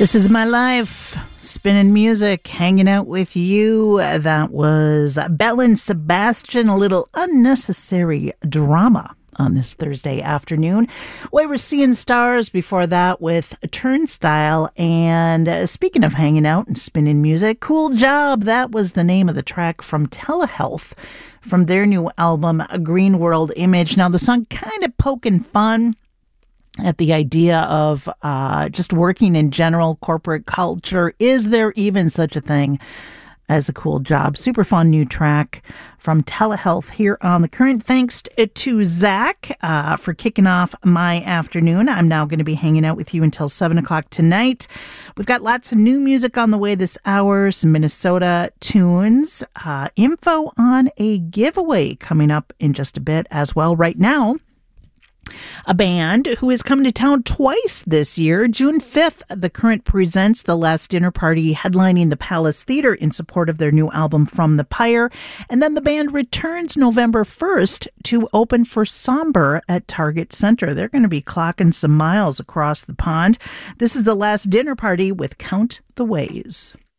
This is my life, spinning music, hanging out with you. That was Belle and Sebastian, a little unnecessary drama on this Thursday afternoon. We were seeing stars before that with Turnstile. And speaking of hanging out and spinning music, Cool Job, that was the name of the track from Telehealth from their new album, Green World Image. Now, the song kind of poking fun at the idea of just working in general corporate culture. Is there even such a thing as a cool job? Super fun new track from Telehealth here on The Current. Thanks to Zach for kicking off my afternoon. I'm now going to be hanging out with you until 7 o'clock tonight. We've got lots of new music on the way this hour, some Minnesota tunes, info on a giveaway coming up in just a bit as well. Right now, a band who is coming to town twice this year. June 5th, The Current presents The Last Dinner Party, headlining the Palace Theater in support of their new album, From the Pyre. And then the band returns November 1st to open for Somber at Target Center. They're going to be clocking some miles across the pond. This is The Last Dinner Party with Count the Ways.